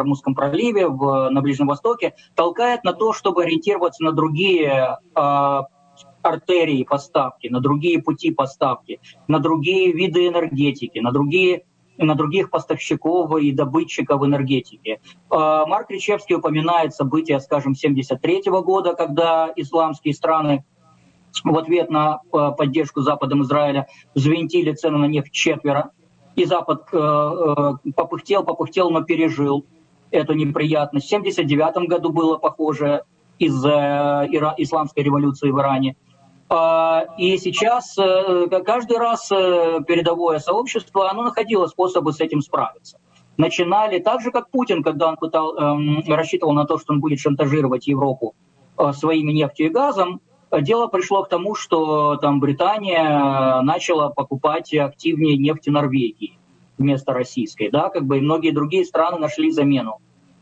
Гормузском проливе, на Ближнем Востоке, толкает на то, чтобы ориентироваться на другие артерии поставки, на другие пути поставки, на другие виды энергетики, на других поставщиков и добытчиков энергетики. Марк Кричевский упоминает события, скажем, 1973 года, когда исламские страны в ответ на поддержку Западом Израиля взвинтили цены на нефть вчетверо. И Запад попыхтел, но пережил эту неприятность. В 1979 году было похоже из-за исламской революции в Иране. И сейчас каждый раз передовое сообщество оно находило способы с этим справиться. Начинали так же, как Путин, когда он рассчитывал на то, что он будет шантажировать Европу своими нефтью и газом. Дело пришло к тому, что там Британия начала покупать активнее нефть в Норвегии вместо российской, да, как бы и многие другие страны нашли замену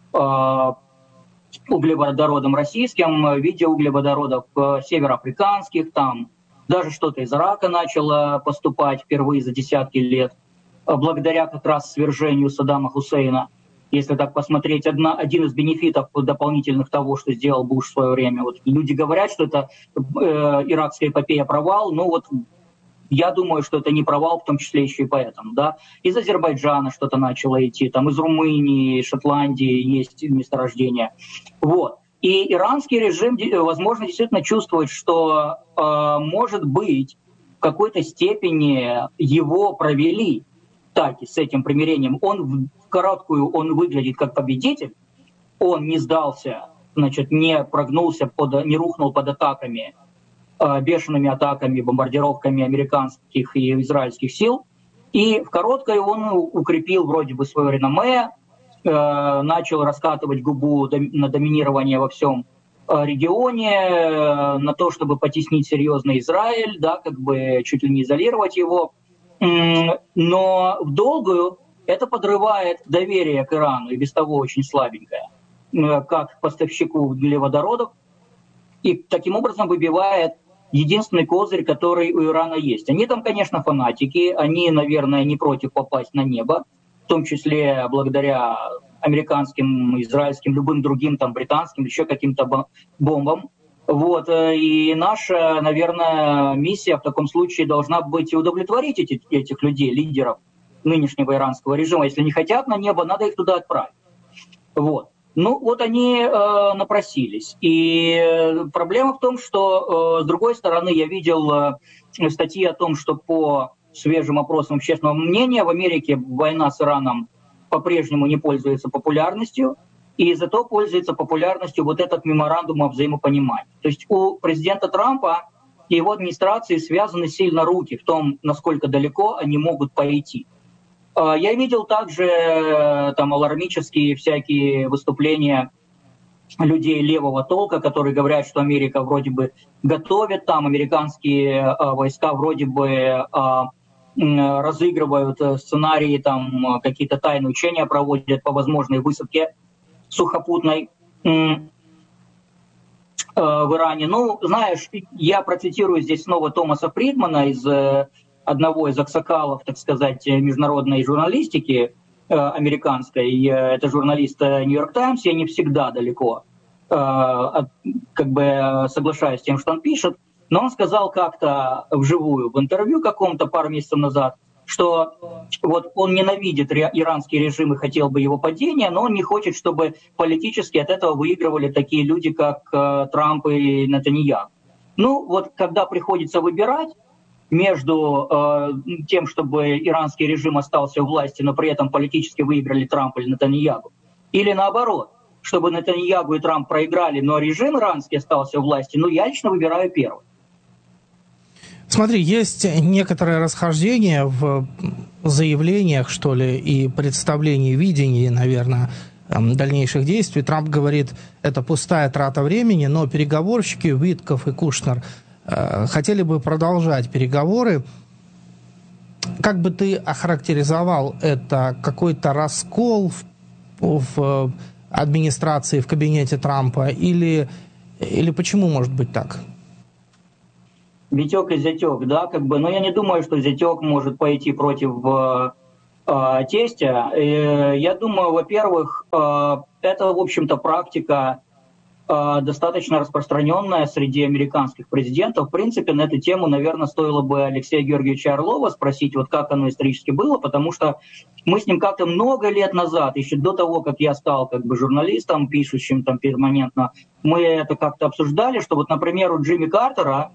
углеводородам российским в виде углеводородов североафриканских, там даже что-то из Ирака начало поступать впервые за десятки лет, благодаря как раз свержению Саддама Хусейна. Если так посмотреть, один из бенефитов дополнительных того, что сделал Буш в свое время. Вот люди говорят, что это иракская эпопея провал, но вот я думаю, что это не провал, в том числе еще и поэтому. Да? Из Азербайджана что-то начало идти, там из Румынии, Шотландии есть месторождения. Вот. И иранский режим, возможно, действительно чувствует, что, может быть, в какой-то степени его провели таки с этим примирением. Он в короткую он выглядит как победитель, он не сдался, значит, не прогнулся, не рухнул под атаками, бешеными атаками, бомбардировками американских и израильских сил. И в короткой он укрепил вроде бы свое реноме, начал раскатывать губу на доминирование во всем регионе, на то, чтобы потеснить серьезно Израиль, да, как бы чуть ли не изолировать его. Но в долгую это подрывает доверие к Ирану, и без того очень слабенькое, как к поставщику углеводородов, и таким образом выбивает единственный козырь, который у Ирана есть. Они там, конечно, фанатики, они, наверное, не против попасть на небо, в том числе благодаря американским, израильским, любым другим, там, британским, еще каким-то бомбам. Вот. И наша, наверное, миссия в таком случае должна быть удовлетворить этих людей, лидеров нынешнего иранского режима. Если не хотят на небо, надо их туда отправить. Вот. Ну, вот они напросились. И проблема в том, что, с другой стороны, я видел статьи о том, что по свежим опросам общественного мнения в Америке война с Ираном по-прежнему не пользуется популярностью, и зато пользуется популярностью вот этот меморандум о взаимопонимании. То есть у президента Трампа и его администрации связаны сильно руки в том, насколько далеко они могут пойти. Я видел также там алармические всякие выступления людей левого толка, которые говорят, что Америка вроде бы готовит, там американские войска вроде бы разыгрывают сценарии, там какие-то тайные учения проводят по возможной высадке сухопутной в Иране. Ну, знаешь, я процитирую здесь снова Томаса Фридмана из одного из аксакалов, так сказать, международной журналистики американской. Это журналист Нью-Йорк Таймс, я не всегда далеко как бы соглашаюсь с тем, что он пишет, но он сказал как-то вживую в интервью каком-то пару месяцев назад, что вот он ненавидит иранский режим и хотел бы его падения, но он не хочет, чтобы политически от этого выигрывали такие люди, как Трамп и Нетаньяху. Ну вот когда приходится выбирать между тем, чтобы иранский режим остался у власти, но при этом политически выиграли Трамп или Нетаньяху, или наоборот, чтобы Нетаньяху и Трамп проиграли, но режим иранский остался у власти, ну я лично выбираю первый. Смотри, есть некоторое расхождение в заявлениях, что ли, и представлении, видении, наверное, дальнейших действий. Трамп говорит, это пустая трата времени, но переговорщики Уитков и Кушнер хотели бы продолжать переговоры. Как бы ты охарактеризовал это? Какой-то раскол в администрации, в кабинете Трампа? Или почему может быть так? Витек и зятек, да, как бы, но я не думаю, что зятек может пойти против тестя. Я думаю, во-первых, это, в общем-то, практика достаточно распространенная среди американских президентов. В принципе, на эту тему, наверное, стоило бы Алексея Георгиевича Орлова спросить, вот как оно исторически было, потому что мы с ним как-то много лет назад, еще до того, как я стал как бы журналистом, пишущим там перманентно, мы это как-то обсуждали, что вот, например, у Джимми Картера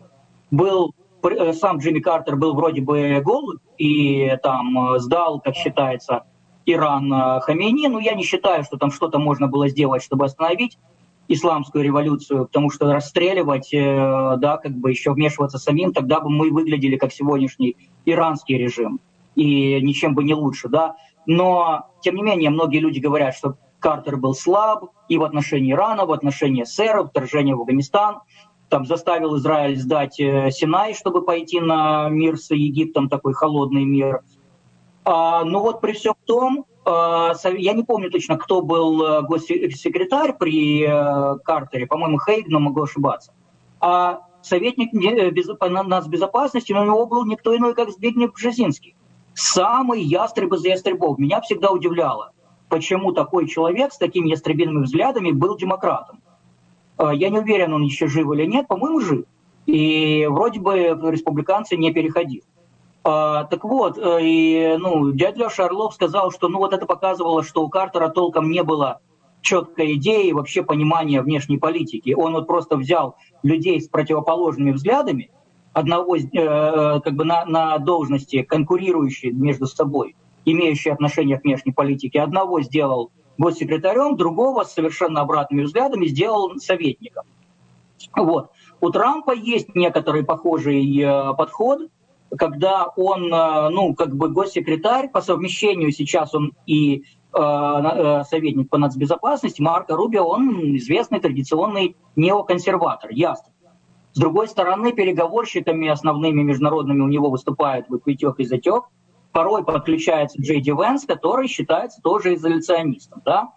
сам Джимми Картер был вроде бы голый и там сдал, как считается, Иран Хамейни. Но я не считаю, что там что-то можно было сделать, чтобы остановить исламскую революцию, потому что расстреливать, да, как бы еще вмешиваться самим, тогда бы мы выглядели как сегодняшний иранский режим, и ничем бы не лучше, да. Но, тем не менее, многие люди говорят, что Картер был слаб и в отношении Ирана, в отношении СССР, вторжения в Афганистан, там заставил Израиль сдать Синай, чтобы пойти на мир с Египтом, такой холодный мир. Но вот при всем том, я не помню точно, кто был госсекретарь при Картере, по-моему, Хейг, но могу ошибаться. А советник нацбезопасности, у него был никто иной, как Збигнев Бжезинский. Самый ястреб из ястребов. Меня всегда удивляло, почему такой человек с такими ястребиными взглядами был демократом. Я не уверен, он еще жив или нет, по-моему, жив. И вроде бы республиканцы не переходили. Так вот, дядя Леша Орлов сказал, что вот это показывало, что у Картера толком не было четкой идеи и вообще понимания внешней политики. Он вот просто взял людей с противоположными взглядами, одного как бы на должности, конкурирующие между собой, имеющие отношение к внешней политике, одного сделал госсекретарем, другого с совершенно обратными взглядами сделал советником. Вот. У Трампа есть некоторый похожий подход, когда он, как бы госсекретарь, по совмещению сейчас он и советник по нацбезопасности, Марко Рубио, он известный традиционный неоконсерватор, ясно. С другой стороны, переговорщиками основными международными у него выступают Витек и Затек. Порой подключается Джей Ди Венс, который считается тоже изоляционистом. Да?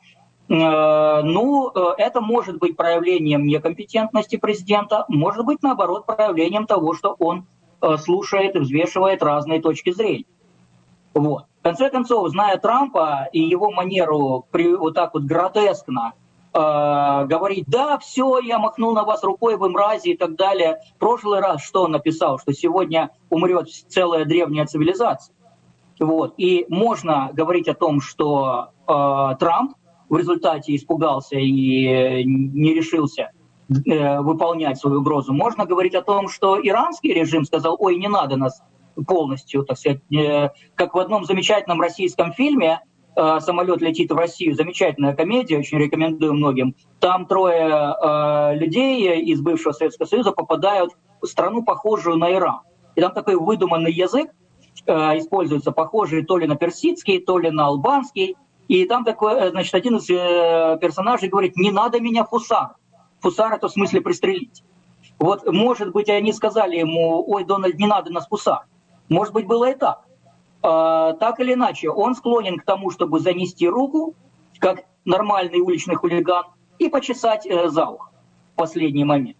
Это может быть проявлением некомпетентности президента, может быть, наоборот, проявлением того, что он слушает и взвешивает разные точки зрения. Вот. В конце концов, зная Трампа и его манеру вот так вот гротескно говорить, да, все, я махнул на вас рукой, вы мрази и так далее. В прошлый раз что он написал? Что сегодня умрет целая древняя цивилизация. Вот. И можно говорить о том, что Трамп в результате испугался и не решился выполнять свою угрозу. Можно говорить о том, что иранский режим сказал, ой, не надо нас полностью, так сказать, как в одном замечательном российском фильме «Самолет летит в Россию», замечательная комедия, очень рекомендую многим. Там трое людей из бывшего Советского Союза попадают в страну, похожую на Иран. И там такой выдуманный язык используется, похожий то ли на персидский, то ли на албанский. И там такой, значит, один из персонажей говорит, не надо меня фусар. Фусар — это в смысле пристрелить. Вот, может быть, они сказали ему, ой, Дональд, не надо нас фусар. Может быть, было и так. Так или иначе, он склонен к тому, чтобы занести руку, как нормальный уличный хулиган, и почесать за ухо в последний момент.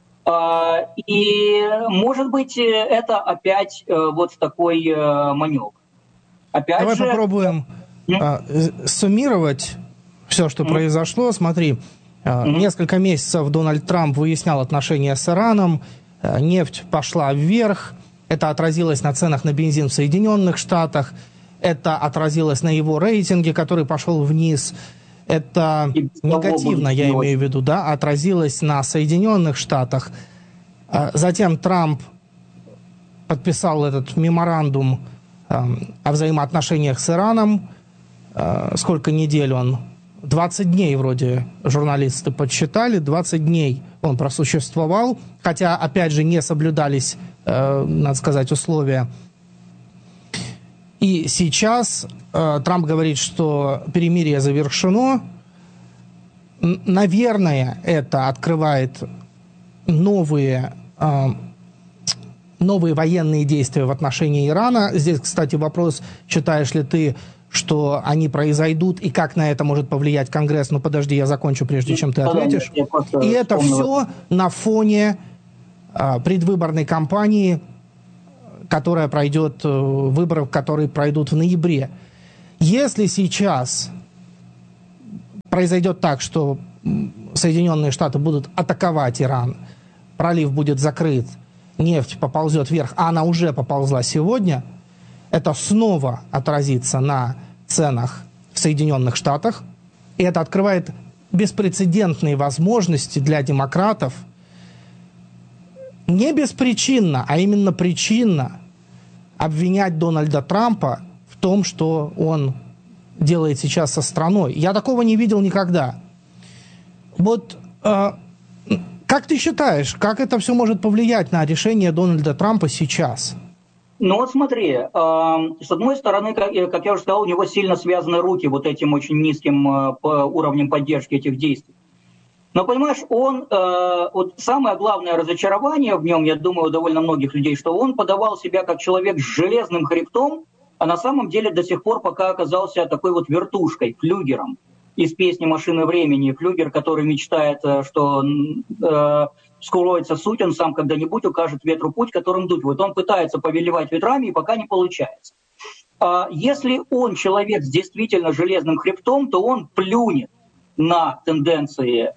И, может быть, это опять вот такой маневр. Опять Давай попробуем суммировать все, что произошло. Смотри, несколько месяцев Дональд Трамп выяснял отношения с Ираном, нефть пошла вверх, это отразилось на ценах на бензин в Соединенных Штатах, это отразилось на его рейтинге, который пошел вниз. Это негативно, я имею в виду, да, отразилось на Соединенных Штатах. Затем Трамп подписал этот меморандум о взаимоотношениях с Ираном. Сколько недель он? 20 дней вроде журналисты подсчитали, 20 дней он просуществовал, хотя, опять же, не соблюдались, надо сказать, условия. И сейчас Трамп говорит, что перемирие завершено. Наверное, это открывает новые военные действия в отношении Ирана. Здесь, кстати, вопрос, считаешь ли ты, что они произойдут, и как на это может повлиять Конгресс? Ну, подожди, я закончу, прежде чем ты ответишь. И это все на фоне предвыборной кампании, которая пройдет, выборов, которые пройдут в ноябре. Если сейчас произойдет так, что Соединенные Штаты будут атаковать Иран, пролив будет закрыт, нефть поползет вверх, а она уже поползла сегодня, это снова отразится на ценах в Соединенных Штатах, и это открывает беспрецедентные возможности для демократов не беспричинно, а именно причинно обвинять Дональда Трампа в том, что он делает сейчас со страной. Я такого не видел никогда. Вот как ты считаешь, как это все может повлиять на решение Дональда Трампа сейчас? Ну вот смотри, с одной стороны, как я уже сказал, у него сильно связаны руки вот этим очень низким уровнем поддержки этих действий. Но понимаешь, вот самое главное разочарование в нем, я думаю, у довольно многих людей, что он подавал себя как человек с железным хребтом, а на самом деле до сих пор пока оказался такой вот вертушкой, флюгером из песни «Машины времени». Флюгер, который мечтает, что скроется суть, он сам когда-нибудь укажет ветру путь, которым дуть. Вот он пытается повелевать ветрами, и пока не получается. Если он человек с действительно железным хребтом, то он плюнет на тенденции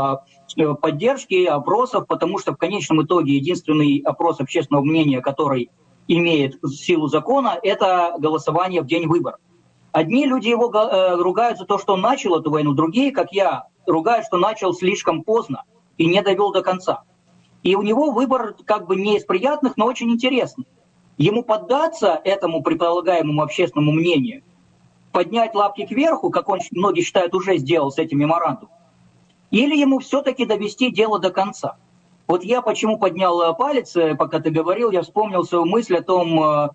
поддержки, опросов, потому что в конечном итоге единственный опрос общественного мнения, который имеет силу закона, это голосование в день выборов. Одни люди его ругают за то, что он начал эту войну, другие, как я, ругают, что начал слишком поздно и не довел до конца. И у него выбор как бы не из приятных, но очень интересный. Ему поддаться этому предполагаемому общественному мнению, поднять лапки кверху, как он, многие считают, уже сделал с этим меморандумом, или ему все-таки довести дело до конца. Вот я почему поднял палец, пока ты говорил, я вспомнил свою мысль о том,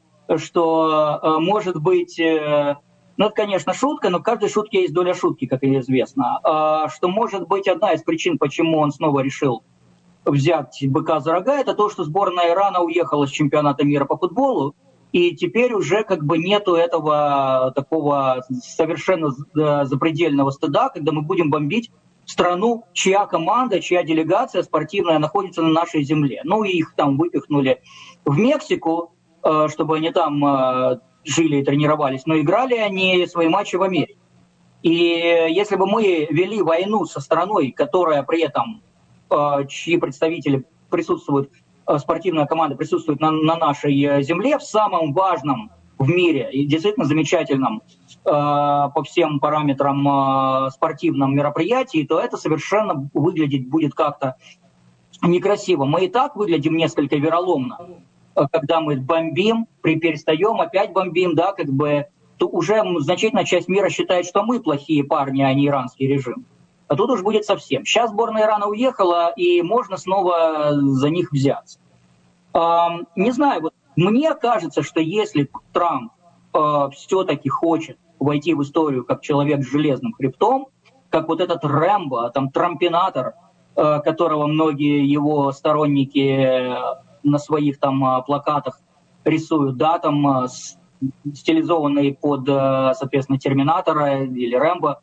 что может быть, ну это, конечно, шутка, но в каждой шутке есть доля шутки, как известно, что может быть одна из причин, почему он снова решил взять быка за рога, это то, что сборная Ирана уехала с чемпионата мира по футболу, и теперь уже как бы нету этого такого совершенно запредельного стыда, когда мы будем бомбить страну, чья команда, чья делегация спортивная находится на нашей земле. Ну и их там выпихнули в Мексику, чтобы они там жили и тренировались, но играли они свои матчи в Америке. И если бы мы вели войну со страной, которая при этом, чьи представители присутствуют, спортивная команда присутствует на нашей земле, в самом важном в мире и действительно замечательном по всем параметрам спортивном мероприятии, то это совершенно выглядеть будет как-то некрасиво. Мы и так выглядим несколько вероломно, когда мы бомбим, перестаем, опять бомбим, да, как бы, то уже значительная часть мира считает, что мы плохие парни, а не иранский режим. А тут уж будет совсем. Сейчас сборная Ирана уехала, и можно снова за них взяться. Не знаю, вот мне кажется, что если Трамп все-таки хочет войти в историю как человек с железным хребтом, как вот этот Рэмбо, там трампинатор, которого многие его сторонники на своих там плакатах рисуют, да, там стилизованный под, соответственно, Терминатора или Рэмбо,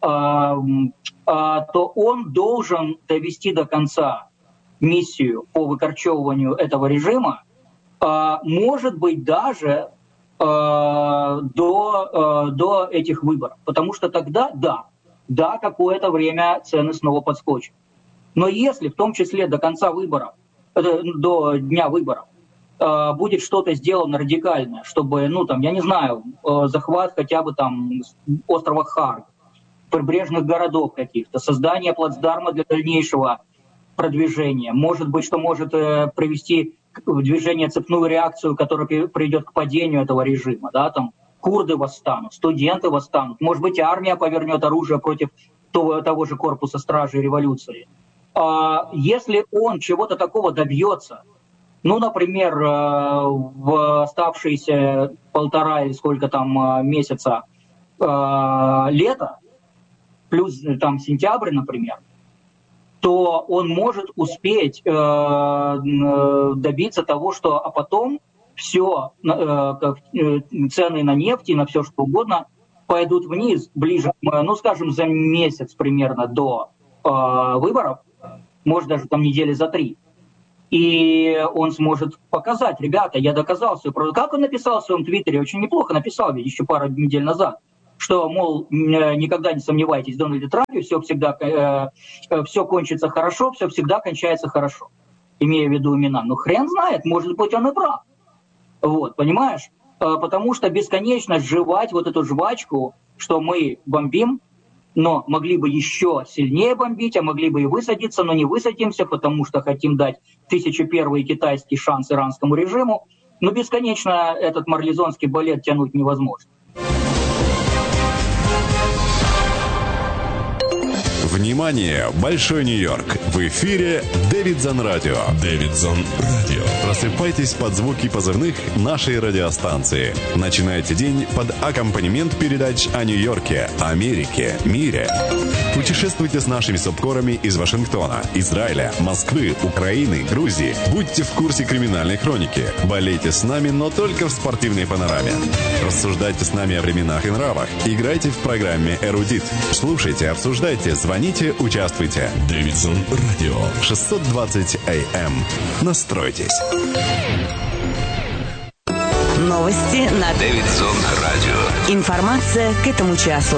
то он должен довести до конца миссию по выкорчевыванию этого режима, может быть, даже до этих выборов. Потому что тогда, да, какое-то время цены снова подскочат. Но если в том числе до конца выборов, до дня выборов, будет что-то сделано радикальное, чтобы, ну там, я не знаю, захват хотя бы там острова Харг, прибрежных городов каких-то, создание плацдарма для дальнейшего продвижения, может быть, что может привести в движение цепную реакцию, которая приведет к падению этого режима, да, там курды восстанут, студенты восстанут, может быть, армия повернет оружие против того же корпуса стражей революции. Если он чего-то такого добьется, ну, например, в оставшиеся 1,5 или сколько там месяца лета, плюс там сентябрь, например, то он может успеть добиться того, что а потом все, цены на нефть и на все что угодно пойдут вниз ближе, ну, скажем, за месяц примерно до выборов, может, даже там недели за 3. И он сможет показать, ребята, я доказал свою правду. Как он написал в своем твиттере, очень неплохо написал, ведь еще пару недель назад. что, мол, никогда не сомневайтесь в Дональде Трампе, все кончится хорошо, все всегда кончается хорошо, имея в виду имена. Но хрен знает, может быть, он и прав. Вот, понимаешь? Потому что бесконечно жевать вот эту жвачку, что мы бомбим, но могли бы еще сильнее бомбить, а могли бы и высадиться, но не высадимся, потому что хотим дать 1001-й китайский шанс иранскому режиму. Но бесконечно этот марлезонский балет тянуть невозможно. Внимание! Большой Нью-Йорк! В эфире Дэвидсон Радио. Дэвидсон Радио. Просыпайтесь под звуки позывных нашей радиостанции. Начинайте день под аккомпанемент передач о Нью-Йорке, Америке, мире. Путешествуйте с нашими субкорами из Вашингтона, Израиля, Москвы, Украины, Грузии. Будьте в курсе криминальной хроники. Болейте с нами, но только в спортивной панораме. Рассуждайте с нами о временах и нравах. Играйте в программе «Эрудит». Слушайте, обсуждайте, звоните, участвуйте. Дэвидсон Радио. 620 АМ. Настройтесь. Новости на Дэвидсон Радио. Информация к этому часу.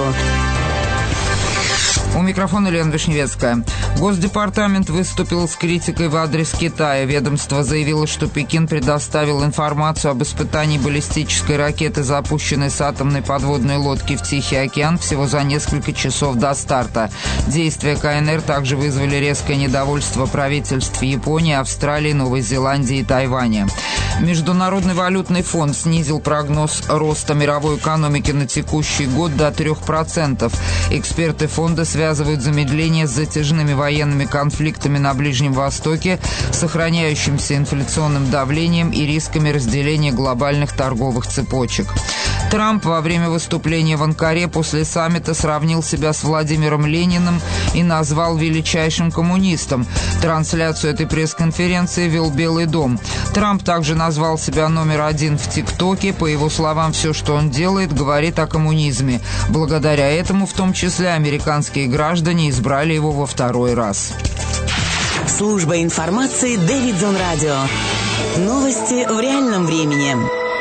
У микрофона Лена Вишневецкая. Госдепартамент выступил с критикой в адрес Китая. Ведомство заявило, что Пекин предоставил информацию об испытании баллистической ракеты, запущенной с атомной подводной лодки в Тихий океан, всего за несколько часов до старта. Действия КНР также вызвали резкое недовольство правительств Японии, Австралии, Новой Зеландии и Тайваня. Международный валютный фонд снизил прогноз роста мировой экономики на текущий год до 3%. Эксперты фонда связывают замедление с затяжными военными конфликтами на Ближнем Востоке, сохраняющимся инфляционным давлением и рисками разделения глобальных торговых цепочек. Трамп во время выступления в Анкаре после саммита сравнил себя с Владимиром Лениным и назвал величайшим коммунистом. Трансляцию этой пресс-конференции вел Белый дом. Трамп также назвал себя номер один в ТикТоке. По его словам, все, что он делает, говорит о коммунизме. Благодаря этому, в том числе, американские граждане избрали его во второй раз. Служба информации Дэвидсон Радио. Новости в реальном времени.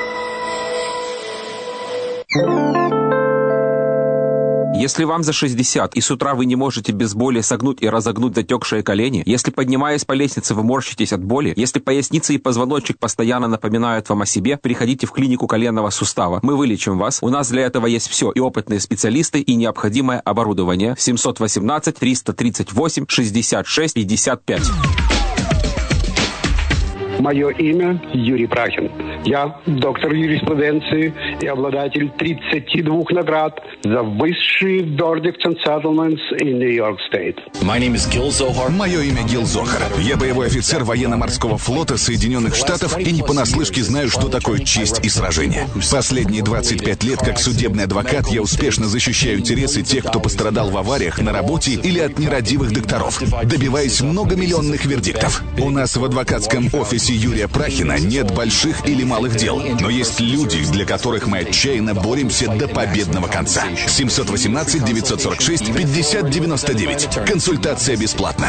Если вам за 60 и с утра вы не можете без боли согнуть и разогнуть затекшие колени, если, поднимаясь по лестнице, вы морщитесь от боли, если поясница и позвоночник постоянно напоминают вам о себе, приходите в клинику коленного сустава. Мы вылечим вас. У нас для этого есть все: и опытные специалисты, и необходимое оборудование. 718-338-66-55. Мое имя Юрий Прахин. Я доктор юриспруденции и обладатель 32 наград за высшие verdicts and settlements in New York State. Мое имя Гил Зохар. Я боевой офицер военно-морского флота Соединенных Штатов и не понаслышке знаю, что такое честь и сражение. Последние 25 лет как судебный адвокат я успешно защищаю интересы тех, кто пострадал в авариях на работе или от нерадивых докторов, добиваясь многомиллионных вердиктов. У нас в адвокатском офисе Юрия Прахина нет больших или малых дел, но есть люди, для которых мы отчаянно боремся до победного конца. 718-946-5099. Консультация бесплатна.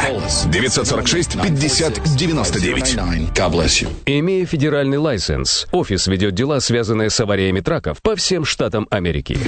946-5099. Имея федеральный лайсенс, офис ведет дела, связанные с авариями траков по всем штатам Америки.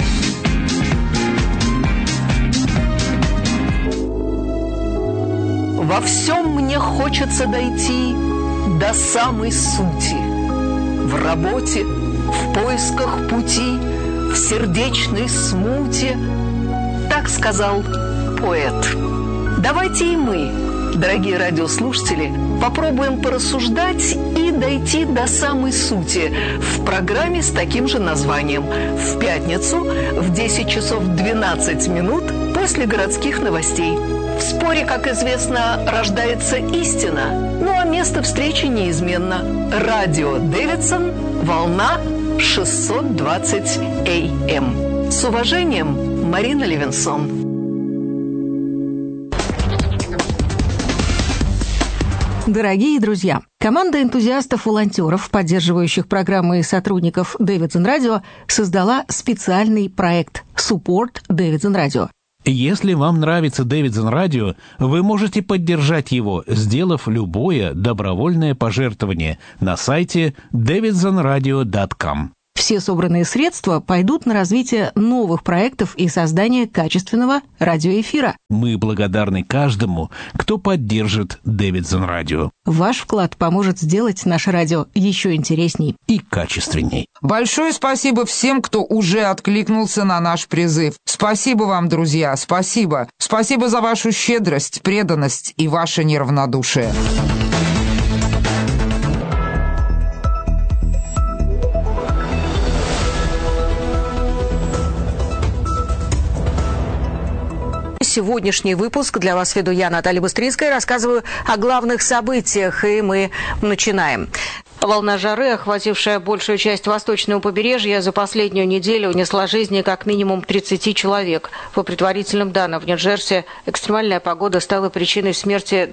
Во всем мне хочется дойти до самой сути. В работе, в поисках пути, в сердечной смуте. Так сказал поэт. Давайте и мы, дорогие радиослушатели, попробуем порассуждать и дойти до самой сути в программе с таким же названием. В пятницу в 10 часов 12 минут после городских новостей. В споре, как известно, рождается истина, ну а место встречи неизменно. Радио Дэвидсон, волна 620 АМ. С уважением, Марина Левинсон. Дорогие друзья, команда энтузиастов-волонтеров, поддерживающих программы и сотрудников Дэвидсон Радио, создала специальный проект «Support Дэвидсон Радио». Если вам нравится Дэвидсон Радио, вы можете поддержать его, сделав любое добровольное пожертвование на сайте davidsonradio.com. Все собранные средства пойдут на развитие новых проектов и создание качественного радиоэфира. Мы благодарны каждому, кто поддержит Дэвидсон Радио. Ваш вклад поможет сделать наше радио еще интересней и качественней. Большое спасибо всем, кто уже откликнулся на наш призыв. Спасибо вам, друзья, спасибо. Спасибо за вашу щедрость, преданность и ваше неравнодушие. Сегодняшний выпуск для вас веду я, Наталья Быстрицкая, рассказываю о главных событиях, и мы начинаем. Волна жары, охватившая большую часть восточного побережья, за последнюю неделю унесла жизни как минимум 30 человек. По предварительным данным, в Нью-Джерси экстремальная погода стала причиной смерти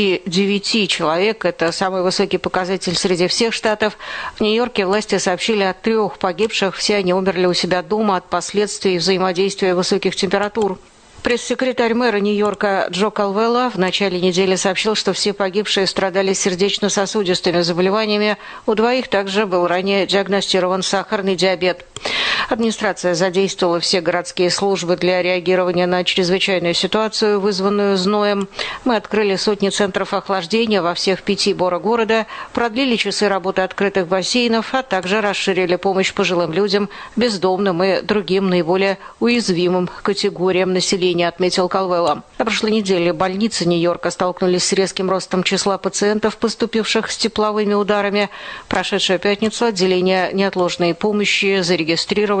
29 человек. Это самый высокий показатель среди всех штатов. В Нью-Йорке власти сообщили о 3 погибших. Все они умерли у себя дома от последствий взаимодействия высоких температур. Пресс-секретарь мэра Нью-Йорка Джо Калвелла в начале недели сообщил, что все погибшие страдали сердечно-сосудистыми заболеваниями. У 2 также был ранее диагностирован сахарный диабет. Администрация задействовала все городские службы для реагирования на чрезвычайную ситуацию, вызванную зноем. Мы открыли сотни центров охлаждения во всех 5 борах города, продлили часы работы открытых бассейнов, а также расширили помощь пожилым людям, бездомным и другим наиболее уязвимым категориям населения, отметил Калвелла. На прошлой неделе больницы Нью-Йорка столкнулись с резким ростом числа пациентов, поступивших с тепловыми ударами. В прошедшую пятницу отделение неотложной помощи зарегистрировали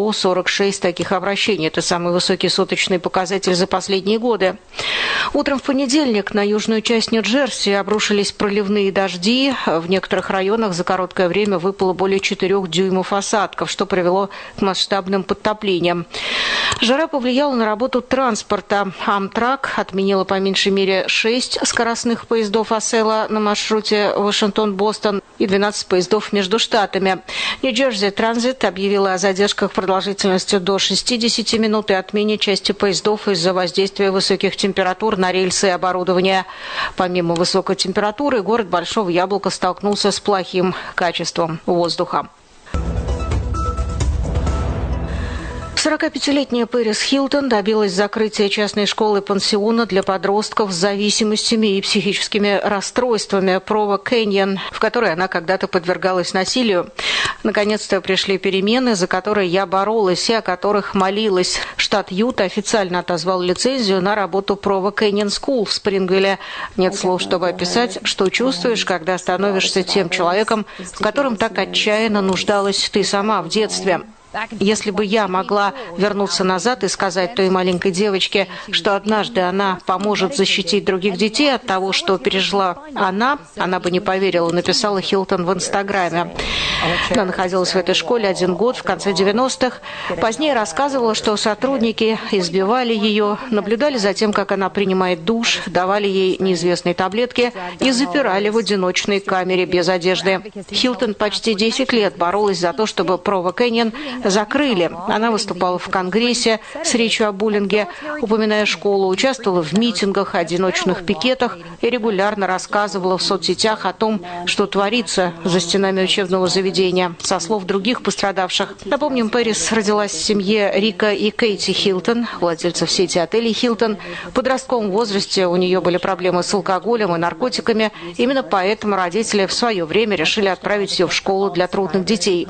146 таких обращений. Это самый высокий суточный показатель за последние годы. Утром в понедельник на южную часть Нью-Джерси обрушились проливные дожди. В некоторых районах за короткое время выпало более 4 дюймов осадков, что привело к масштабным подтоплениям. Жара повлияла на работу транспорта. Амтрак отменила по меньшей мере 6 скоростных поездов Acela на маршруте Вашингтон-Бостон и 12 поездов между штатами. Нью-Джерси Транзит объявила о задержках продолжительностью до 60 минут и отмене части поездов из-за воздействия высоких температур на рельсы и оборудование. Помимо высокой температуры, город Большого Яблока столкнулся с плохим качеством воздуха. 45-летняя Пэрис Хилтон добилась закрытия частной школы-пансиона для подростков с зависимостями и психическими расстройствами Provo Canyon, в которой она когда-то подвергалась насилию. Наконец-то пришли перемены, за которые я боролась и о которых молилась. Штат Юта официально отозвал лицензию на работу Provo Canyon School в Спрингвилле. Нет слов, чтобы описать, что чувствуешь, когда становишься тем человеком, в котором так отчаянно нуждалась ты сама в детстве. Если бы я могла вернуться назад и сказать той маленькой девочке, что однажды она поможет защитить других детей от того, что пережила она бы не поверила, написала Хилтон в Инстаграме. Она находилась в этой школе 1 год в конце 90-х. Позднее рассказывала, что сотрудники избивали ее, наблюдали за тем, как она принимает душ, давали ей неизвестные таблетки и запирали в одиночной камере без одежды. Хилтон почти 10 лет боролась за то, чтобы Provo Canyon закрыли. Она выступала в Конгрессе с речью о буллинге, упоминая школу, участвовала в митингах, одиночных пикетах и регулярно рассказывала в соцсетях о том, что творится за стенами учебного заведения, со слов других пострадавших. Напомним, Пэрис родилась в семье Рика и Кейти Хилтон, владельцев сети отелей Хилтон. В подростковом возрасте у нее были проблемы с алкоголем и наркотиками. Именно поэтому родители в свое время решили отправить ее в школу для трудных детей.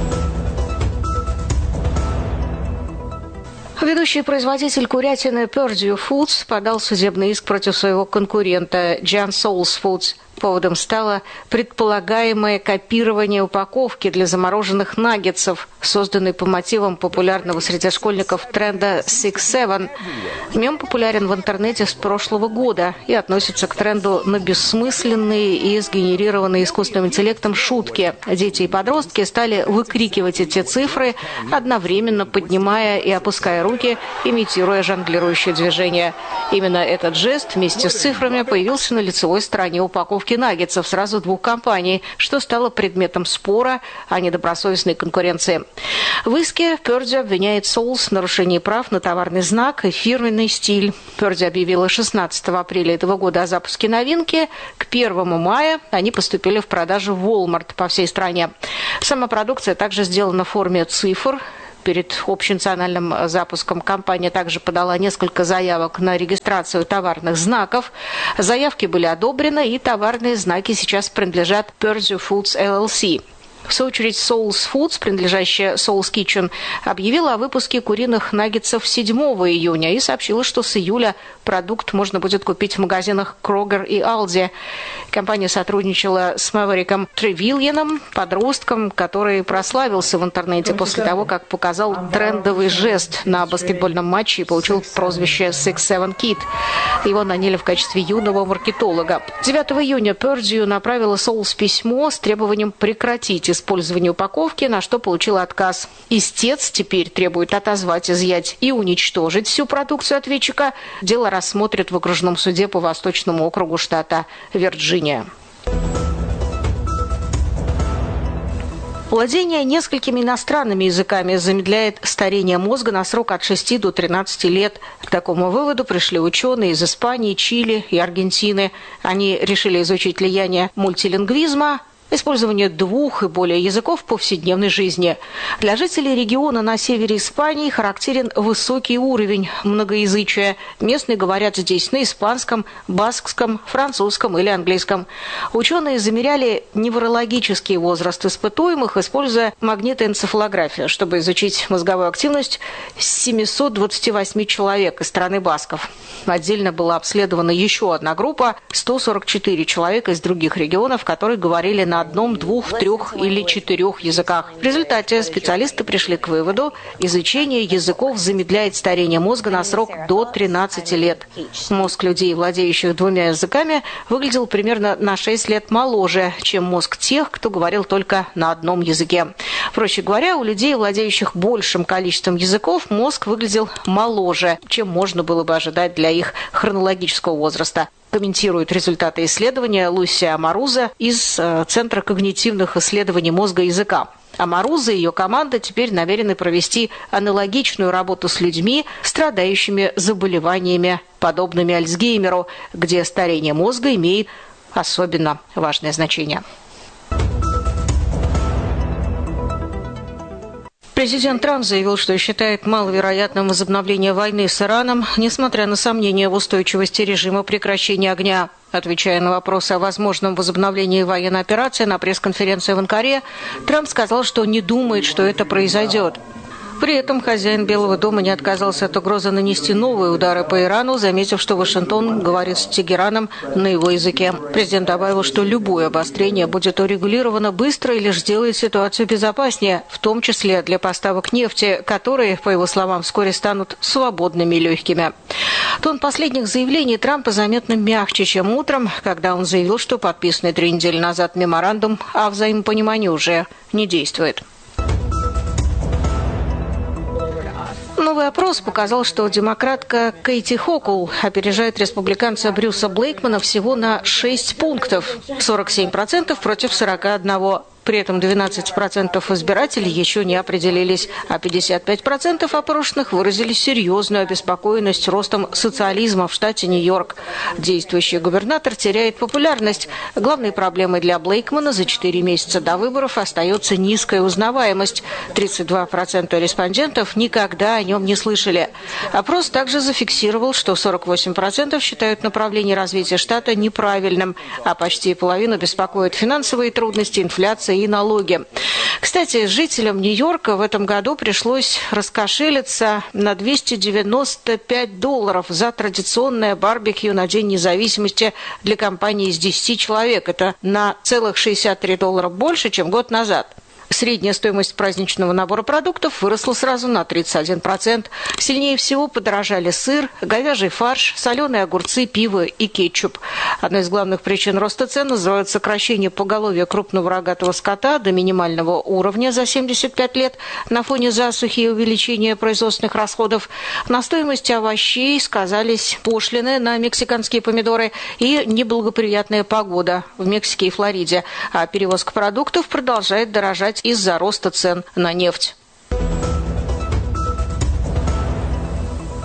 Ведущий производитель курятины Perdue Foods подал судебный иск против своего конкурента Jan Souls Foods. Поводом стало предполагаемое копирование упаковки для замороженных наггетсов, созданной по мотивам популярного среди школьников тренда Six Seven. Мем популярен в интернете с прошлого года и относится к тренду на бессмысленные и сгенерированные искусственным интеллектом шутки. Дети и подростки стали выкрикивать эти цифры, одновременно поднимая и опуская руки, имитируя жонглирующие движения. Именно этот жест вместе с цифрами появился на лицевой стороне упаковки наггетсов сразу 2 компаний, что стало предметом спора о недобросовестной конкуренции. В иске Purdue обвиняет Souls в нарушении прав на товарный знак и фирменный стиль. Purdue объявила 16 апреля этого года о запуске новинки. К 1 мая они поступили в продажу в Walmart по всей стране. Сама продукция также сделана в форме цифр. Перед общенациональным запуском компания также подала несколько заявок на регистрацию товарных знаков. Заявки были одобрены, и товарные знаки сейчас принадлежат Purdue Foods LLC. В свою очередь, Souls Foods, принадлежащая Souls Kitchen, объявила о выпуске куриных наггетсов 7 июня и сообщила, что с июля продукт можно будет купить в магазинах Kroger и Aldi. Компания сотрудничала с Мэвериком Тревильяном, подростком, который прославился в интернете после того, как показал трендовый жест на баскетбольном матче и получил прозвище 6'7 Kid. Его наняли в качестве юного маркетолога. 9 июня Purdue направила Souls письмо с требованием прекратить использование упаковки, на что получила отказ. Истец теперь требует отозвать, изъять и уничтожить всю продукцию ответчика. Дело рассмотрят в окружном суде по Восточному округу штата Вирджиния. Владение несколькими иностранными языками замедляет старение мозга на срок от 6 до 13 лет. К такому выводу пришли ученые из Испании, Чили и Аргентины. Они решили изучить влияние мультилингвизма, использование 2 и более языков в повседневной жизни. Для жителей региона на севере Испании характерен высокий уровень многоязычия. Местные говорят здесь на испанском, баскском, французском или английском. Ученые замеряли неврологический возраст испытуемых, используя магнитоэнцефалографию, чтобы изучить мозговую активность 728 человек из страны басков. Отдельно была обследована еще одна группа – 144 человека из других регионов, которые говорили на 1, 2, 3 или 4 языках. В результате специалисты пришли к выводу, изучение языков замедляет старение мозга на срок до 13 лет. Мозг людей, владеющих 2 языками, выглядел примерно на 6 лет моложе, чем мозг тех, кто говорил только на 1 языке. Проще говоря, у людей, владеющих большим количеством языков, мозг выглядел моложе, чем можно было бы ожидать для их хронологического возраста. Комментирует результаты исследования Лусия Амаруза из Центра когнитивных исследований мозга и языка. Амаруза и ее команда теперь намерены провести аналогичную работу с людьми, страдающими заболеваниями, подобными Альцгеймеру, где старение мозга имеет особенно важное значение. Президент Трамп заявил, что считает маловероятным возобновление войны с Ираном, несмотря на сомнения в устойчивости режима прекращения огня. Отвечая на вопросы о возможном возобновлении военной операции на пресс-конференции в Анкаре, Трамп сказал, что не думает, что это произойдет. При этом хозяин Белого дома не отказался от угрозы нанести новые удары по Ирану, заметив, что Вашингтон говорит с Тегераном на его языке. Президент добавил, что любое обострение будет урегулировано быстро и лишь сделает ситуацию безопаснее, в том числе для поставок нефти, которые, по его словам, вскоре станут свободными и легкими. Тон последних заявлений Трампа заметно мягче, чем утром, когда он заявил, что подписанный 3 недели назад меморандум о взаимопонимании уже не действует. Новый опрос показал, что демократка Кейти Хокул опережает республиканца Брюса Блейкмана всего на 6 пунктов. 47% против 41%. При этом 12% избирателей еще не определились, а 55% опрошенных выразили серьезную обеспокоенность ростом социализма в штате Нью-Йорк. Действующий губернатор теряет популярность. Главной проблемой для Блейкмана за 4 месяца до выборов остается низкая узнаваемость. 32% респондентов никогда о нем не слышали. Опрос также зафиксировал, что 48% считают направление развития штата неправильным, а почти половину беспокоят финансовые трудности, инфляция и налоги. Кстати, жителям Нью-Йорка в этом году пришлось раскошелиться на $295 за традиционное барбекю на День независимости для компании из 10 человек. Это на целых $63 больше, чем год назад. Средняя стоимость праздничного набора продуктов выросла сразу на 31%. Сильнее всего подорожали сыр, говяжий фарш, соленые огурцы, пиво и кетчуп. Одной из главных причин роста цен называют сокращение поголовья крупного рогатого скота до минимального уровня за 75 лет на фоне засухи и увеличения производственных расходов. На стоимости овощей сказались пошлины на мексиканские помидоры и неблагоприятная погода в Мексике и Флориде. А перевозка продуктов продолжает дорожать из-за роста цен на нефть.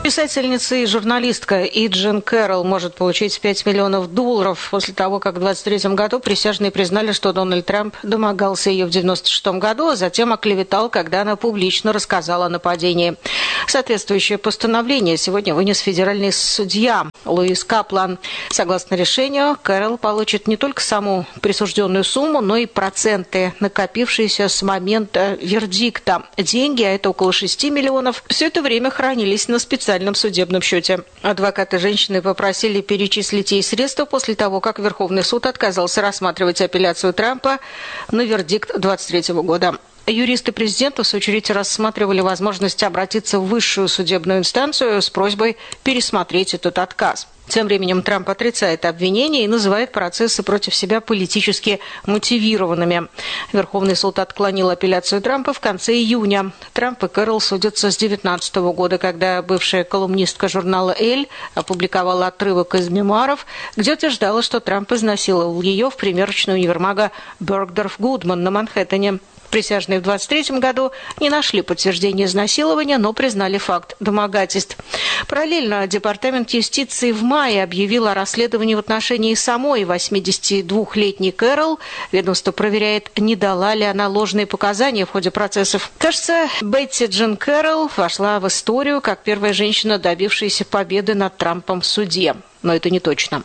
Писательница и журналистка Иджин Кэрролл может получить $5 миллионов после того, как в 2023 году присяжные признали, что Дональд Трамп домогался ее в 1996 году, а затем оклеветал, когда она публично рассказала о нападении. Соответствующее постановление сегодня вынес федеральный судья Луис Каплан. Согласно решению, Кэрролл получит не только саму присужденную сумму, но и проценты, накопившиеся с момента вердикта. Деньги, а это около $6 миллионов, все это время хранились на специальном судебном счете. Адвокаты женщины попросили перечислить ей средства после того, как Верховный суд отказался рассматривать апелляцию Трампа на вердикт 2023 года. Юристы президента, в свою очередь, рассматривали возможность обратиться в высшую судебную инстанцию с просьбой пересмотреть этот отказ. Тем временем Трамп отрицает обвинения и называет процессы против себя политически мотивированными. Верховный суд отклонил апелляцию Трампа в конце июня. Трамп и Кэрролл судятся с 2019 года, когда бывшая колумнистка журнала «Эль» опубликовала отрывок из мемуаров, где утверждала, что Трамп изнасиловал ее в примерочной универмага Бергдорф Гудман на Манхэттене. Присяжные в 2023 году не нашли подтверждения изнасилования, но признали факт домогательств. Параллельно Департамент юстиции в мае объявил о расследовании в отношении самой 82-летней Кэрролл. Ведомство проверяет, не дала ли она ложные показания в ходе процессов. Кажется, Бетти Джин Кэрролл вошла в историю как первая женщина, добившаяся победы над Трампом в суде. Но это не точно.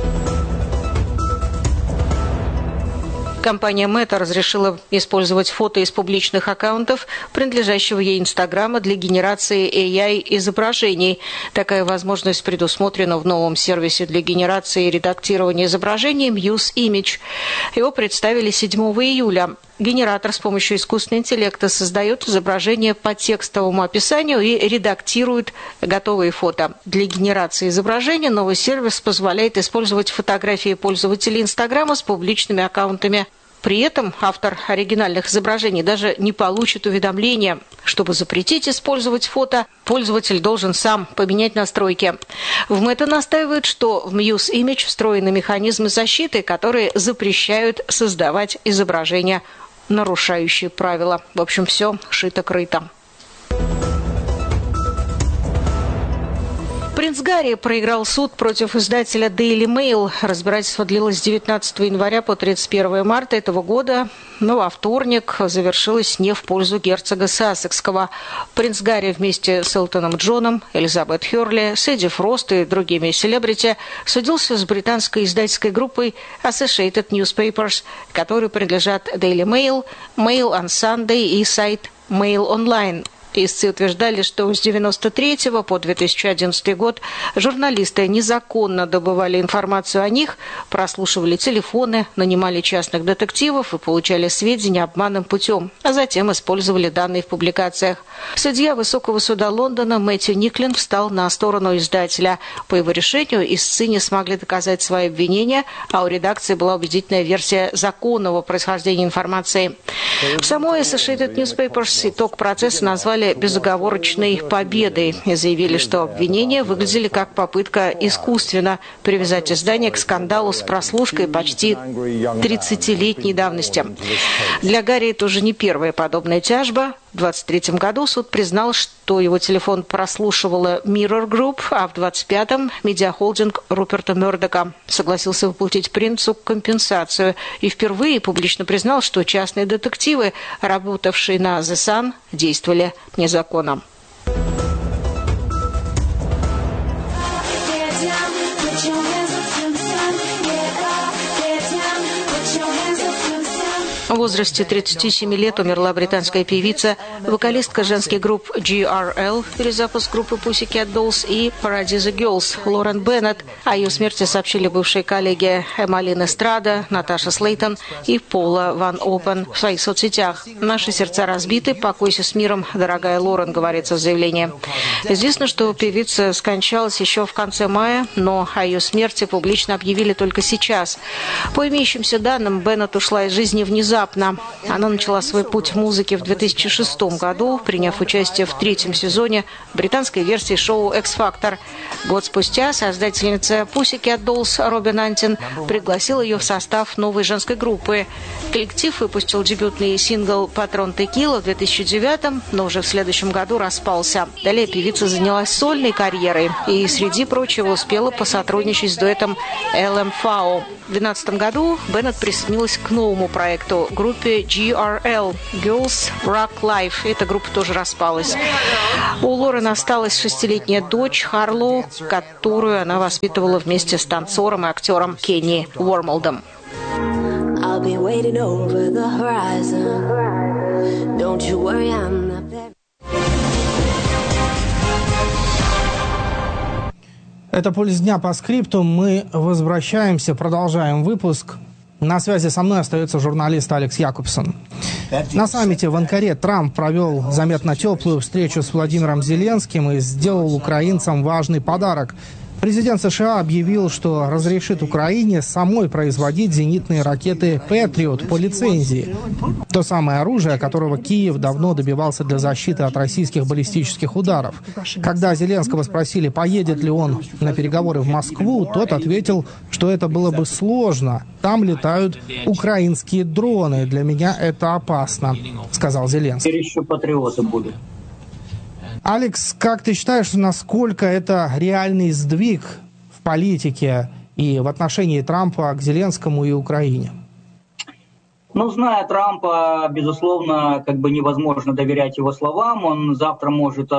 Компания Meta разрешила использовать фото из публичных аккаунтов, принадлежащего ей Инстаграма, для генерации AI-изображений. Такая возможность предусмотрена в новом сервисе для генерации и редактирования изображений Muse Image. Его представили 7 июля. Генератор с помощью искусственного интеллекта создает изображение по текстовому описанию и редактирует готовые фото. Для генерации изображения новый сервис позволяет использовать фотографии пользователей Инстаграма с публичными аккаунтами. При этом автор оригинальных изображений даже не получит уведомления. Чтобы запретить использовать фото, пользователь должен сам поменять настройки. В Meta настаивают, что в Muse Image встроены механизмы защиты, которые запрещают создавать изображения, нарушающие правила. В общем, все шито-крыто. Принц Гарри проиграл суд против издателя Daily Mail. Разбирательство длилось с 19 января по 31 марта этого года, но во вторник завершилось не в пользу герцога Сассекского. Принц Гарри вместе с Элтоном Джоном, Элизабет Хёрли, Сэдди Фрост и другими селебрити судился с британской издательской группой Associated Newspapers, которые принадлежат Daily Mail, Mail on Sunday и сайт Mail Online. Истцы утверждали, что с 1993 по 2011 год журналисты незаконно добывали информацию о них, прослушивали телефоны, нанимали частных детективов и получали сведения обманным путем, а затем использовали данные в публикациях. Судья Высокого суда Лондона Мэтью Никлин встал на сторону издателя. По его решению истцы не смогли доказать свои обвинения, а у редакции была убедительная версия законного происхождения информации. В самой Associated Newspapers итог процесса назвали безоговорочной победой и заявили, что обвинения выглядели как попытка искусственно привязать издание к скандалу с прослушкой почти 30-летней давности. Для Гарри это уже не первая подобная тяжба. В 2023 году суд признал, что его телефон прослушивала Mirror Group, а в 2025-м медиахолдинг Руперта Мёрдока согласился выплатить принцу компенсацию и впервые публично признал, что частные детективы, работавшие на The Sun, действовали незаконно. В возрасте 37 лет умерла британская певица, вокалистка женских групп GRL, перезапуск группы Pussycat Dolls и Paradise Girls Лорен Беннет. О ее смерти сообщили бывшие коллеги Эмалин Эстрада, Наташа Слейтон и Пола Ван Опен в своих соцсетях. «Наши сердца разбиты, покойся с миром, дорогая Лорен», говорится в заявлении. Известно, что певица скончалась еще в конце мая, но о ее смерти публично объявили только сейчас. По имеющимся данным, Беннет ушла из жизни внезапно, внезапно. Она начала свой путь в музыке в 2006 году, приняв участие в 3-м сезоне британской версии шоу «X-Factor». Год спустя создательница Pussycat Dolls Робин Антин пригласила ее в состав новой женской группы. Коллектив выпустил дебютный сингл «Патрон Текила» в 2009-м, но уже в следующем году распался. Далее певица занялась сольной карьерой и, среди прочего, успела посотрудничать с дуэтом LMFAO. В 2012 году Беннет присоединилась к новому проекту – группе GRL – Girls Rock Life. Эта группа тоже распалась. У Лорен осталась 6-летняя дочь Харлоу, которую она воспитывала вместе с танцором и актером Кенни Уормолдом. I'll be waiting over the horizon. Don't you worry, I'm not there. Это «Пульс дня» по скрипту. Мы возвращаемся, продолжаем выпуск. На связи со мной остается журналист Алекс Якобсон. На саммите в Анкаре Трамп провел заметно теплую встречу с Владимиром Зеленским и сделал украинцам важный подарок. Президент США объявил, что разрешит Украине самой производить зенитные ракеты «Патриот» по лицензии. То самое оружие, которого Киев давно добивался для защиты от российских баллистических ударов. Когда Зеленского спросили, поедет ли он на переговоры в Москву, тот ответил, что это было бы сложно. Там летают украинские дроны. Для меня это опасно, сказал Зеленский. Теперь еще «Патриоты» будут. Алекс, как ты считаешь, насколько это реальный сдвиг в политике и в отношении Трампа к Зеленскому и Украине? Ну, зная Трампа, безусловно, невозможно доверять его словам. Он завтра может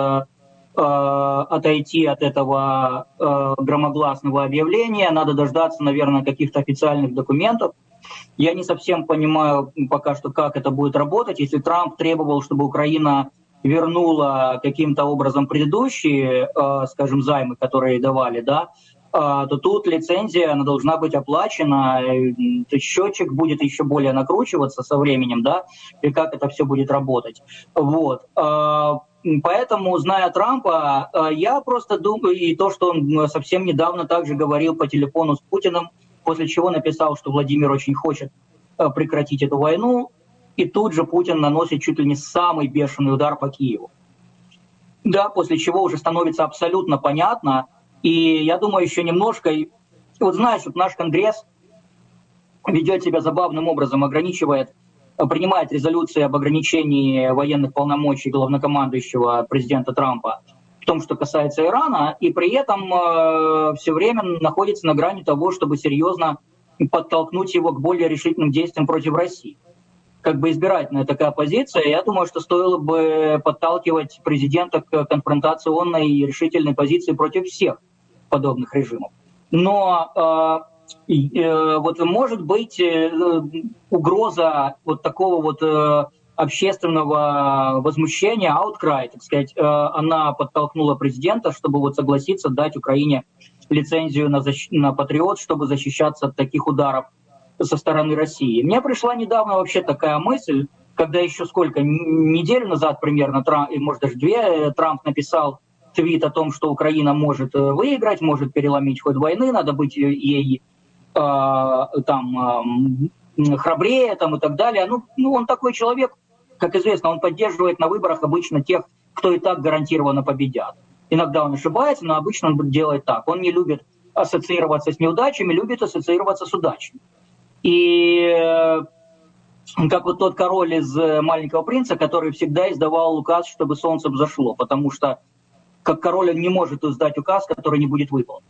отойти от этого громогласного объявления. Надо дождаться, наверное, каких-то официальных документов. Я не совсем понимаю пока что, как это будет работать. Если Трамп требовал, чтобы Украина вернула каким-то образом предыдущие, скажем, займы, которые давали, да, то тут лицензия, она должна быть оплачена, счетчик будет еще более накручиваться со временем, да, и как это все будет работать. Вот. Поэтому, зная Трампа, я просто думаю, и то, что он совсем недавно также говорил по телефону с Путиным, после чего написал, что Владимир очень хочет прекратить эту войну, и тут же Путин наносит чуть ли не самый бешеный удар по Киеву. Да, после чего уже становится абсолютно понятно. И я думаю, еще немножко... Вот знаешь, вот наш Конгресс ведет себя забавным образом, принимает резолюции об ограничении военных полномочий главнокомандующего президента Трампа в том, что касается Ирана, и при этом все время находится на грани того, чтобы серьезно подтолкнуть его к более решительным действиям против России. Избирательная такая позиция. Я думаю, что стоило бы подталкивать президента к конфронтационной и решительной позиции против всех подобных режимов. Но вот может быть угроза вот такого вот общественного возмущения, outcry, так сказать, она подтолкнула президента, чтобы вот согласиться дать Украине лицензию на «Патриот», чтобы защищаться от таких ударов со стороны России. Мне пришла недавно вообще такая мысль, когда еще неделю назад примерно, может даже 2, Трамп написал твит о том, что Украина может выиграть, может переломить ход войны, надо быть ей храбрее и так далее. Ну, он такой человек, как известно, он поддерживает на выборах обычно тех, кто и так гарантированно победят. Иногда он ошибается, но обычно он делает так. Он не любит ассоциироваться с неудачами, любит ассоциироваться с удачами. И как вот тот король из «Маленького принца», который всегда издавал указ, чтобы солнце взошло, потому что как король он не может издать указ, который не будет выполнен.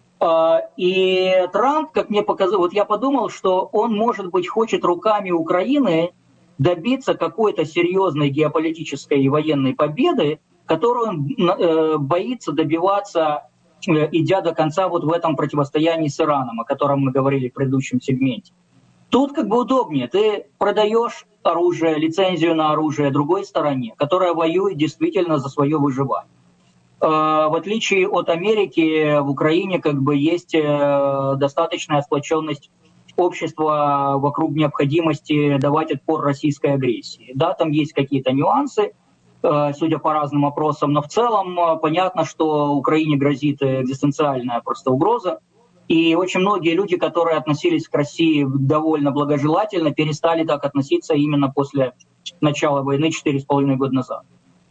И Трамп, как мне показалось, вот я подумал, что он, может быть, хочет руками Украины добиться какой-то серьезной геополитической и военной победы, которую он боится добиваться, идя до конца вот в этом противостоянии с Ираном, о котором мы говорили в предыдущем сегменте. Тут удобнее. Ты продаешь оружие, лицензию на оружие другой стороне, которая воюет действительно за свое выживание. В отличие от Америки, в Украине есть достаточная сплоченность общества вокруг необходимости давать отпор российской агрессии. Да, там есть какие-то нюансы, судя по разным опросам, но в целом понятно, что Украине грозит экзистенциальная просто угроза, И очень многие люди, которые относились к России довольно благожелательно, перестали так относиться именно после начала войны 4,5 года назад.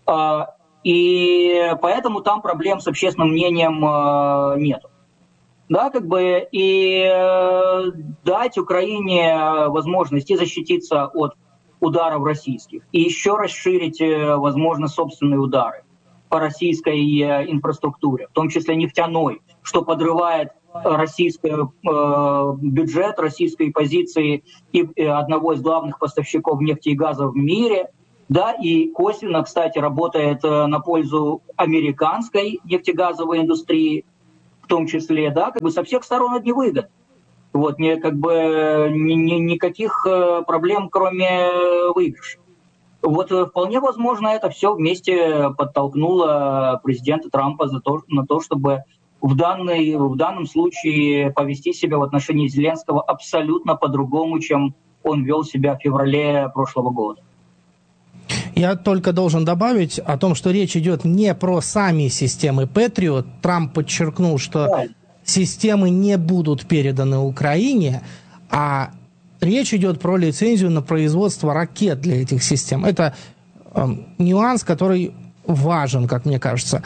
И поэтому там проблем с общественным мнением нет. Да, как бы, и дать Украине возможность и защититься от ударов российских, и еще расширить, возможно, собственные удары по российской инфраструктуре, в том числе нефтяной, что подрывает российский бюджет, российской позиции и одного из главных поставщиков нефти и газа в мире, да, и косвенно, кстати, работает на пользу американской нефтегазовой индустрии, в том числе, да, как бы со всех сторон одни выгоды. Вот, никаких проблем, кроме выигрыша. Вот вполне возможно, это все вместе подтолкнуло президента Трампа на то, чтобы в данном случае повести себя в отношении Зеленского абсолютно по-другому, чем он вел себя в феврале прошлого года. Я только должен добавить о том, что речь идет не про сами системы Patriot. Трамп подчеркнул, что системы не будут переданы Украине, а речь идет про лицензию на производство ракет для этих систем. Это нюанс, который важен, как мне кажется.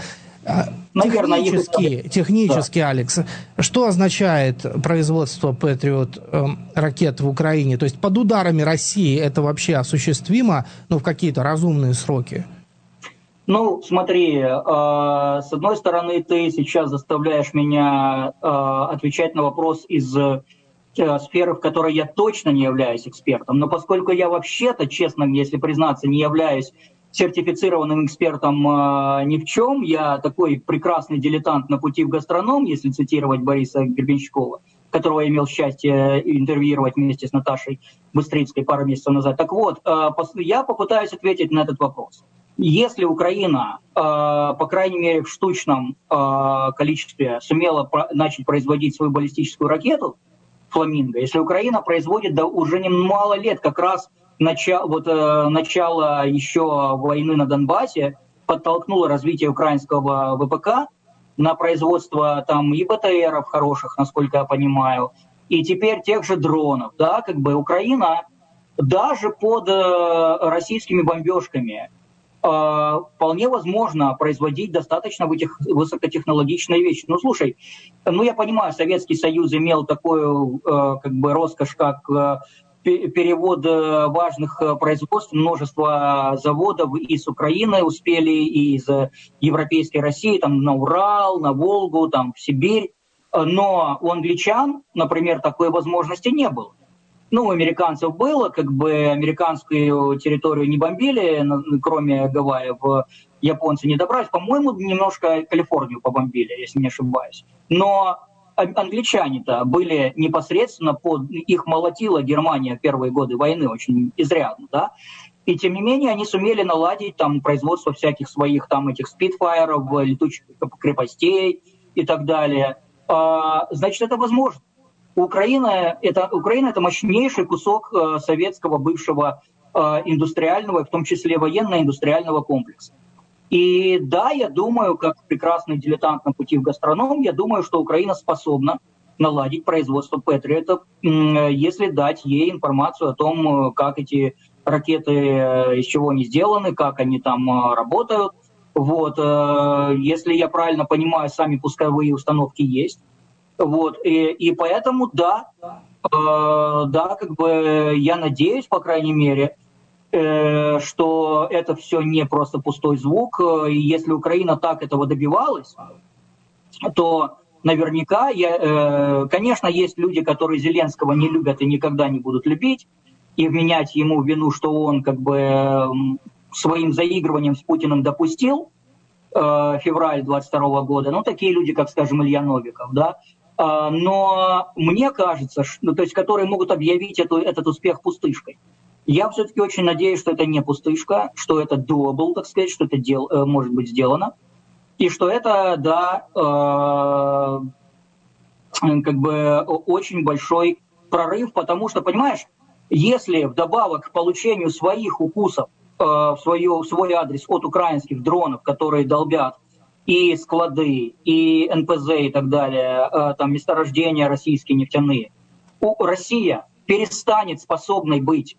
Технически, да. Алекс, что означает производство Patriot ракет в Украине? То есть под ударами России это вообще осуществимо, в какие-то разумные сроки? Смотри, с одной стороны, ты сейчас заставляешь меня отвечать на вопрос из сферы, в которой я точно не являюсь экспертом. Но поскольку я вообще-то, честно, если признаться, не являюсь сертифицированным экспертом ни в чем. Я такой прекрасный дилетант на пути в гастроном, если цитировать Бориса Гребенщикова, которого я имел счастье интервьюировать вместе с Наташей Быстрицкой пару месяцев назад. Так вот, я попытаюсь ответить на этот вопрос. Если Украина, по крайней мере, в штучном количестве сумела начать производить свою баллистическую ракету «Фламинго», если Украина производит уже немало лет, как раз начало еще войны на Донбассе подтолкнуло развитие украинского ВПК на производство там и БТРов хороших, насколько я понимаю, и теперь тех же дронов. Да, как бы Украина даже под российскими бомбежками вполне возможно производить достаточно высокотехнологичные вещи. Слушай, я понимаю, Советский Союз имел такую роскошь, как перевод важных производств, множество заводов из Украины успели, и из европейской России, там на Урал, на Волгу, там в Сибирь. Но у англичан, например, такой возможности не было. У американцев было, американскую территорию не бомбили, кроме Гавайев, японцы не добрались. По-моему, немножко Калифорнию побомбили, если не ошибаюсь. Но англичане-то были непосредственно их молотила Германия в первые годы войны очень изрядно, да? И тем не менее они сумели наладить там производство всяких своих там этих спитфайеров, летучих крепостей и так далее. Значит, это возможно. Украина это мощнейший кусок советского бывшего индустриального, в том числе военно-индустриального комплекса. И да, я думаю, как прекрасный дилетант на пути в гастроном, я думаю, что Украина способна наладить производство Патриотов, если дать ей информацию о том, как эти ракеты, из чего они сделаны, как они там работают. Вот. Если я правильно понимаю, сами пусковые установки есть. Вот. И поэтому да, я надеюсь, по крайней мере, что это все не просто пустой звук. И если Украина так этого добивалась, то наверняка, конечно, есть люди, которые Зеленского не любят и никогда не будут любить, и вменять ему вину, что он своим заигрыванием с Путиным допустил февраль 22 года. Такие люди, как, скажем, Илья Новиков, да. Но мне кажется, которые могут объявить этот успех пустышкой. Я все-таки очень надеюсь, что это не пустышка, что это doable, так сказать, что это может быть сделано, и что это, да, очень большой прорыв, потому что, понимаешь, если вдобавок к получению своих укусов в свой адрес от украинских дронов, которые долбят и склады, и НПЗ и так далее, там месторождения российские нефтяные, Россия перестанет способной быть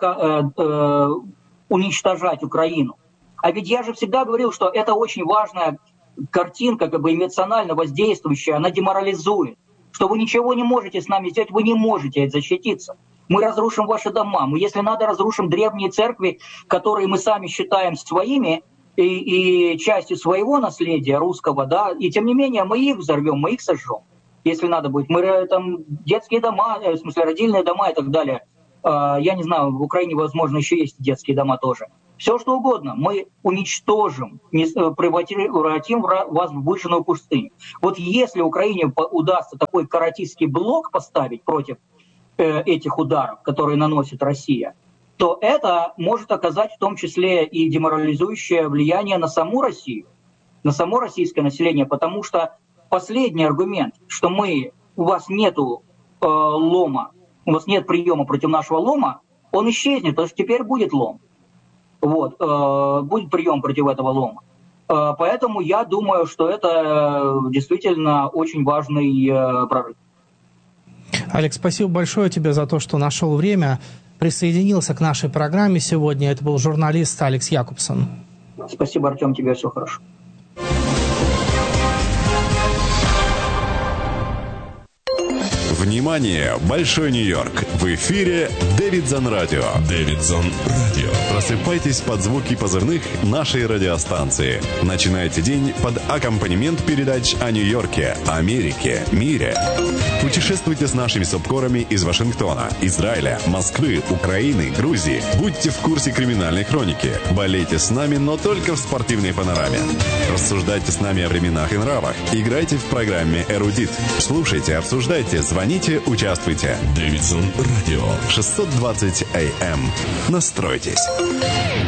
уничтожать Украину. А ведь я же всегда говорил, что это очень важная картинка, как бы эмоционально воздействующая, она деморализует, что вы ничего не можете с нами сделать, вы не можете защититься. Мы разрушим ваши дома, мы, если надо, разрушим древние церкви, которые мы сами считаем своими и частью своего наследия русского, да, и тем не менее мы их взорвем, мы их сожжем, если надо будет. Мы там детские дома, в смысле родильные дома и так далее. Я не знаю, в Украине, возможно, еще есть детские дома тоже. Все что угодно мы уничтожим, превратим вас в выжженную пустыню. Вот если Украине удастся такой каратистский блок поставить против этих ударов, которые наносит Россия, то это может оказать в том числе и деморализующее влияние на саму Россию, на само российское население, потому что последний аргумент, что у вас нету лома, у вас нет приема против нашего лома, он исчезнет, потому что теперь будет лом. Вот, будет прием против этого лома. Поэтому я думаю, что это действительно очень важный прорыв. Алекс, спасибо большое тебе за то, что нашел время, присоединился к нашей программе сегодня. Это был журналист Алекс Якубсон. Спасибо, Артем, тебе все хорошо. Внимание! Большой Нью-Йорк! В эфире Дэвидсон Радио. Дэвидсон Радио. Просыпайтесь под звуки позывных нашей радиостанции. Начинайте день под аккомпанемент передач о Нью-Йорке, Америке, мире. Путешествуйте с нашими субкорами из Вашингтона, Израиля, Москвы, Украины, Грузии. Будьте в курсе криминальной хроники. Болейте с нами, но только в спортивной панораме. Рассуждайте с нами о временах и нравах. Играйте в программе «Эрудит». Слушайте, обсуждайте, звоните, участвуйте. Дэвидсон Радио. 620 АМ. Настройтесь.